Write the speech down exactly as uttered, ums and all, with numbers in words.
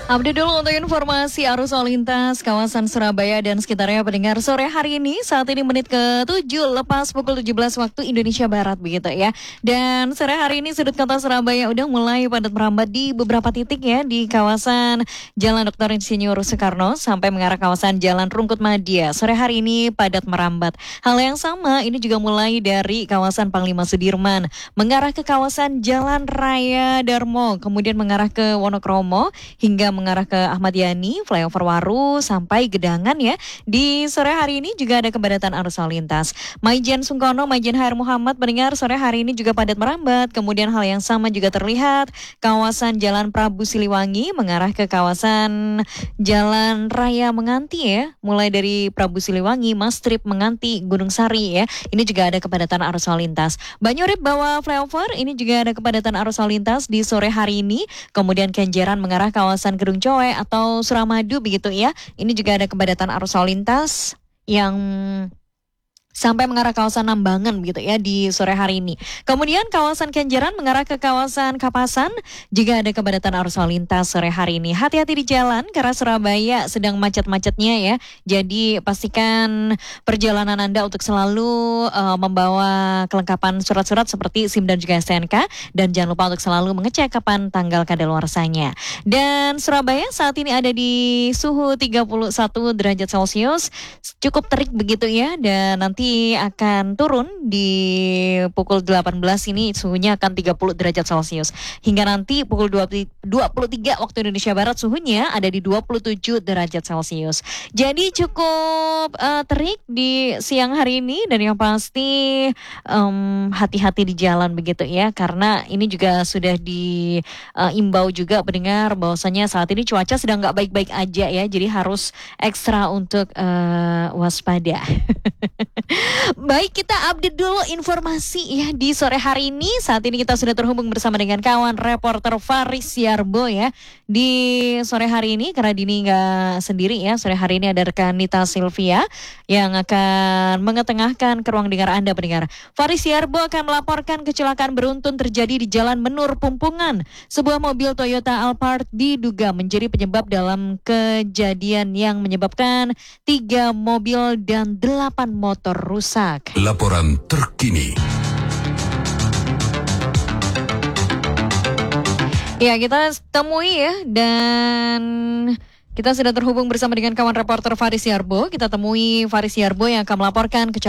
Update dulu untuk informasi arus lalu lintas kawasan Surabaya dan sekitarnya pendengar sore hari ini. Saat ini menit ke tujuh lepas pukul tujuh belas waktu Indonesia Barat begitu ya. Dan sore hari ini sudut kota Surabaya udah mulai padat merambat di beberapa titik ya. Di kawasan Jalan Doktor Insinyur Soekarno sampai mengarah kawasan Jalan Rungkut Madya. Sore hari ini padat merambat. Hal yang sama ini juga mulai dari kawasan Panglima Sudirman mengarah ke kawasan Jalan Raya Darmo. Kemudian mengarah ke Wonokromo hingga mengarah ke Ahmad Yani, flyover Waru sampai Gedangan ya. Di sore hari ini juga ada kepadatan arus lalu lintas. Maijen Sungkono, Maijen H R Muhammad mendengar sore hari ini juga padat merambat. Kemudian hal yang sama juga terlihat kawasan Jalan Prabu Siliwangi mengarah ke kawasan Jalan Raya Menganti ya. Mulai dari Prabu Siliwangi, Mastrip, Menganti, Gunung Sari ya. Ini juga ada kepadatan arus lalu lintas. Banyurip bawah flyover ini juga ada kepadatan arus lalu lintas di sore hari ini. Kemudian Kenjeran mengarah kawasan Gedung Coe atau Suramadu begitu ya. Ini juga ada kepadatan arus lalu lintas yang sampai mengarah kawasan Nambangan gitu ya di sore hari ini. Kemudian kawasan Kenjeran mengarah ke kawasan Kapasan juga ada kepadatan arus lalu lintas sore hari ini. Hati-hati di jalan karena Surabaya sedang macet-macetnya ya. Jadi pastikan perjalanan Anda untuk selalu uh, membawa kelengkapan surat-surat seperti SIM dan juga S T N K, dan jangan lupa untuk selalu mengecek kapan tanggal kadaluarsanya. Dan Surabaya saat ini ada di suhu tiga puluh satu derajat Celcius, cukup terik begitu ya, dan nanti akan turun di pukul delapan belas ini suhunya akan tiga puluh derajat Celcius. Hingga nanti pukul dua puluh tiga waktu Indonesia Barat suhunya ada di dua puluh tujuh derajat Celcius. Jadi cukup uh, terik di siang hari ini, dan yang pasti um, hati-hati di jalan begitu ya, karena ini juga sudah diimbau uh, juga pendengar bahwasanya saat ini cuaca sedang nggak baik-baik aja ya, jadi harus ekstra untuk uh, waspada. Baik, kita update dulu informasi ya di sore hari ini. Saat ini kita sudah terhubung bersama dengan kawan reporter Faris Yarbo ya di sore hari ini, karena Dini nggak sendiri ya. Sore hari ini ada rekan Nita Sylvia yang akan mengetengahkan ke ruang dengar Anda pendengar. Faris Yarbo akan melaporkan kecelakaan beruntun terjadi di Jalan Menur Pumpungan. Sebuah mobil Toyota Alphard diduga menjadi penyebab dalam kejadian yang menyebabkan tiga mobil dan delapan motor rusak. Laporan terkini. Ya, kita temui ya, dan kita sudah terhubung bersama dengan kawan reporter Faris Yarbo. Kita temui Faris Yarbo yang akan melaporkan kecelakaan